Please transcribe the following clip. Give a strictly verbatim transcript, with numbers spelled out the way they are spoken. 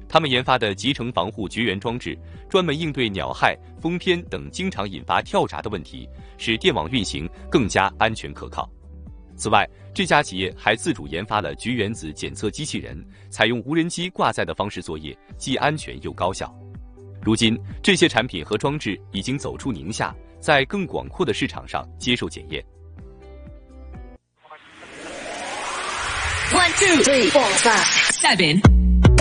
他们研发的集成防护绝缘装置，专门应对鸟害、风偏等经常引发跳闸的问题，使电网运行更加安全可靠。此外，这家企业还自主研发了绝缘子检测机器人，采用无人机挂载的方式作业，既安全又高效。如今，这些产品和装置已经走出宁夏，在更广阔的市场上接受检验。 One, two, three, four, five, seven.